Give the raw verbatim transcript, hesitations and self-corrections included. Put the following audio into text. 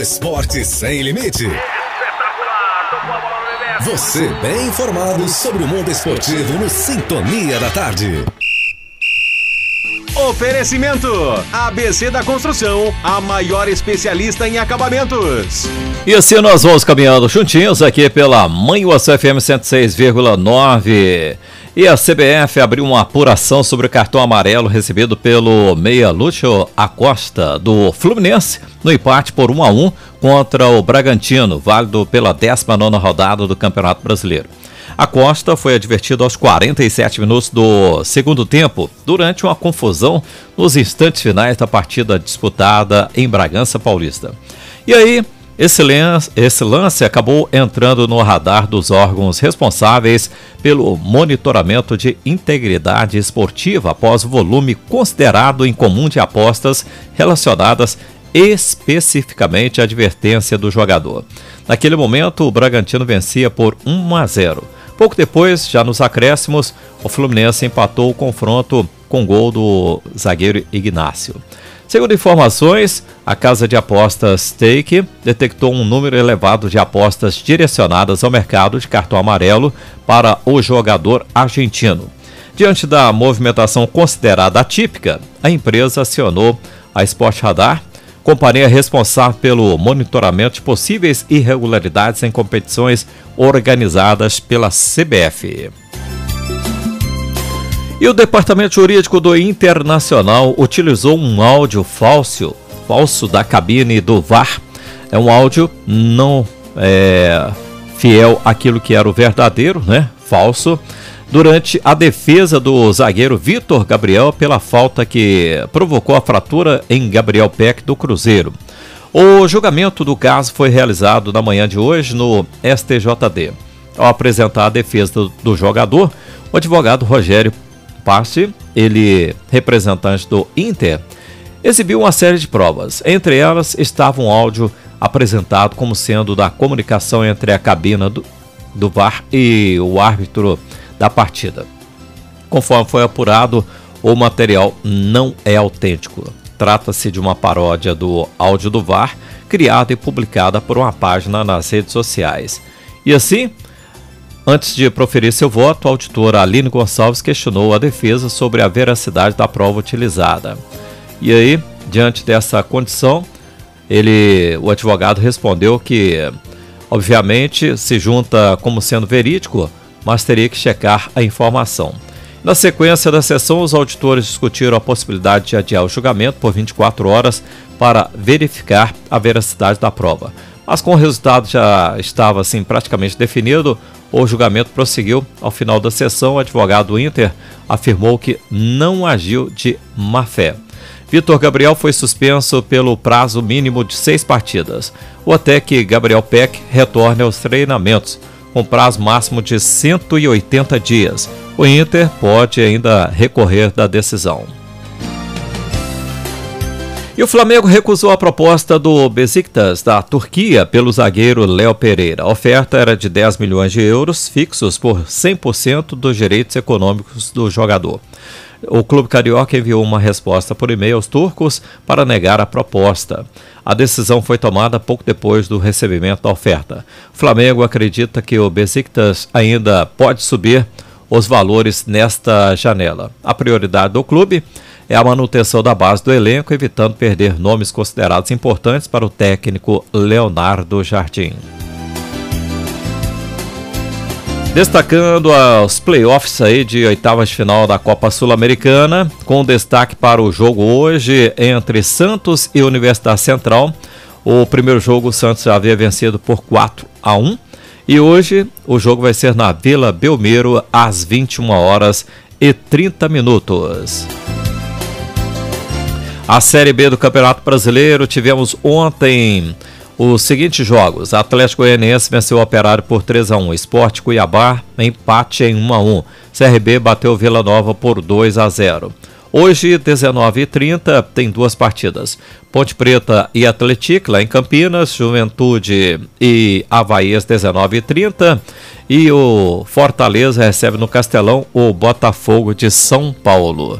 O esporte sem limite. Você bem informado sobre o mundo esportivo no Sintonia da Tarde. Oferecimento A B C da Construção, a maior especialista em acabamentos. E assim nós vamos caminhando juntinhos aqui pela Mãe U S F M cento e seis vírgula nove. E a C B F abriu uma apuração sobre o cartão amarelo recebido pelo meia Lúcio Acosta do Fluminense no empate por um a um contra o Bragantino, válido pela décima nona rodada do Campeonato Brasileiro. Acosta foi advertido aos quarenta e sete minutos do segundo tempo, durante uma confusão nos instantes finais da partida disputada em Bragança Paulista. E aí, esse lance, esse lance acabou entrando no radar dos órgãos responsáveis pelo monitoramento de integridade esportiva após o volume considerado incomum de apostas relacionadas especificamente à advertência do jogador. Naquele momento, o Bragantino vencia por um a zero. Pouco depois, já nos acréscimos, o Fluminense empatou o confronto com gol do zagueiro Ignácio. Segundo informações, a casa de apostas Stake detectou um número elevado de apostas direcionadas ao mercado de cartão amarelo para o jogador argentino. Diante da movimentação considerada atípica, a empresa acionou a Sport Radar, companhia responsável pelo monitoramento de possíveis irregularidades em competições organizadas pela C B F. E o Departamento Jurídico do Internacional utilizou um áudio falso, falso da cabine do V A R. É um áudio não é, fiel àquilo que era o verdadeiro, né? Falso. Durante a defesa do zagueiro Vitor Gabriel pela falta que provocou a fratura em Gabriel Peck do Cruzeiro. O julgamento do caso foi realizado na manhã de hoje no S T J D. Ao apresentar a defesa do, do jogador, o advogado Rogério Passi, ele representante do Inter, exibiu uma série de provas. Entre elas estava um áudio apresentado como sendo da comunicação entre a cabina do, do V A R e o árbitro da partida. Conforme foi apurado, o material não é autêntico. Trata-se de uma paródia do áudio do V A R, criada e publicada por uma página nas redes sociais. E assim, antes de proferir seu voto, a auditora Aline Gonçalves questionou a defesa sobre a veracidade da prova utilizada. E aí, diante dessa condição, ele, o advogado respondeu que, obviamente, se junta como sendo verídico, mas teria que checar a informação. Na sequência da sessão, os auditores discutiram a possibilidade de adiar o julgamento por vinte e quatro horas para verificar a veracidade da prova. Mas com o resultado já estava assim praticamente definido, o julgamento prosseguiu. Ao final da sessão, o advogado do Inter afirmou que não agiu de má fé. Vitor Gabriel foi suspenso pelo prazo mínimo de seis partidas, ou até que Gabriel Peck retorne aos treinamentos, com prazo máximo de cento e oitenta dias. O Inter pode ainda recorrer da decisão. E o Flamengo recusou a proposta do Besiktas da Turquia pelo zagueiro Léo Pereira. A oferta era de dez milhões de euros fixos por cem por cento dos direitos econômicos do jogador. O clube carioca enviou uma resposta por e-mail aos turcos para negar a proposta. A decisão foi tomada pouco depois do recebimento da oferta. O Flamengo acredita que o Besiktas ainda pode subir os valores nesta janela. A prioridade do clube é a manutenção da base do elenco, evitando perder nomes considerados importantes para o técnico Leonardo Jardim. Destacando os playoffs aí de oitavas de final da Copa Sul-Americana, com destaque para o jogo hoje entre Santos e Universidade Central. O primeiro jogo o Santos já havia vencido por quatro a um e hoje o jogo vai ser na Vila Belmiro às vinte e uma horas e trinta minutos. A Série B do Campeonato Brasileiro, tivemos ontem os seguintes jogos: Atlético Goianiense venceu o Operário por três a um, Sport Cuiabá empate em um a um, C R B bateu Vila Nova por dois a zero. Hoje, dezenove e trinta, tem duas partidas: Ponte Preta e Atlético lá em Campinas, Juventude e Avaí às dezenove e trinta, e o Fortaleza recebe no Castelão o Botafogo de São Paulo.